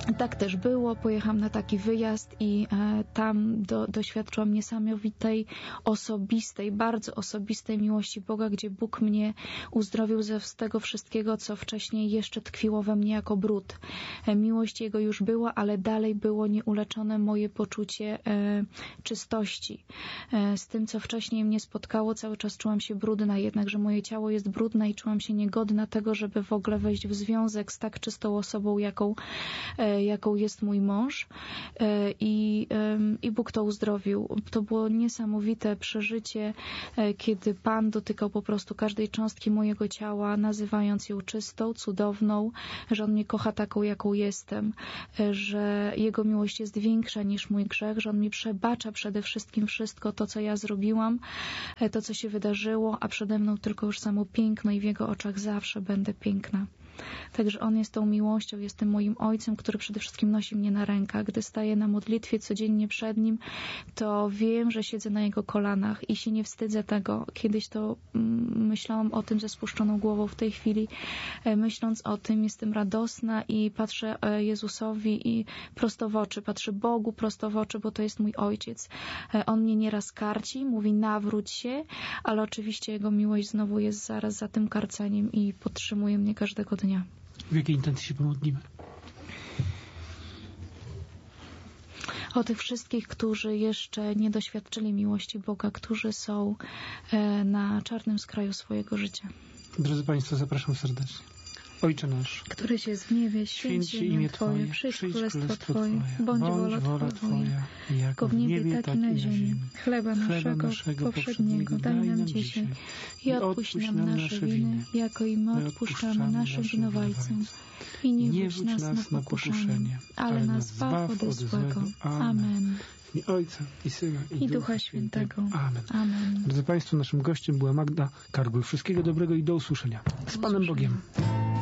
Tak też było. Pojechałam na taki wyjazd i tam doświadczyłam niesamowitej, osobistej, bardzo osobistej miłości Boga, gdzie Bóg mnie uzdrowił z tego wszystkiego, co wcześniej jeszcze tkwiło we mnie jako brud. Miłość Jego już była, ale dalej było nieuleczone moje poczucie czystości. Z tym, co wcześniej mnie spotkało, cały czas czułam się brudna, jednakże moje ciało jest brudne i czułam się niegodna tego, żeby w ogóle wejść w związek z tak czystą osobą, jaką jest mój mąż. I Bóg to uzdrowił. To było niesamowite przeżycie, kiedy Pan dotykał po prostu każdej cząstki mojego ciała, nazywając ją czystą, cudowną, że On mnie kocha taką, jaką jestem, że Jego miłość jest większa niż mój grzech, że On mi przebacza przede wszystkim wszystko to, co ja zrobiłam, to, co się wydarzyło, a przede mną tylko już samo piękno i w Jego oczach zawsze będę piękna. Także On jest tą miłością, jest tym moim Ojcem, który przede wszystkim nosi mnie na rękach. Gdy staję na modlitwie codziennie przed Nim, to wiem, że siedzę na Jego kolanach i się nie wstydzę tego. Kiedyś to myślałam o tym ze spuszczoną głową. W tej chwili, myśląc o tym, jestem radosna i patrzę Jezusowi i prosto w oczy, patrzę Bogu prosto w oczy, bo to jest mój Ojciec. On mnie nieraz karci, mówi nawróć się, ale oczywiście Jego miłość znowu jest zaraz za tym karceniem i podtrzymuje mnie każdego dnia. W jakiej intencji się pomodlimy? O tych wszystkich, którzy jeszcze nie doświadczyli miłości Boga, którzy są na czarnym skraju swojego życia. Drodzy Państwo, zapraszam serdecznie. Ojcze nasz, któryś jest w niebie, święć się imię Twoje, przyjdź królestwo Twoje, bądź wola Twoja, jako w niebie, tak i na ziemi. Chleba naszego powszedniego daj nam dzisiaj i odpuść nam nasze winy, jako i my odpuszczamy naszym winowajcom. I nie wódź nas na pokuszenie, ale nas zbaw od złego. Amen. I Ojca, i Syna, i Ducha Świętego. Amen. Amen. Drodzy Państwo, naszym gościem była Magda Kargul. Wszystkiego dobrego i do usłyszenia. Z Panem Bogiem.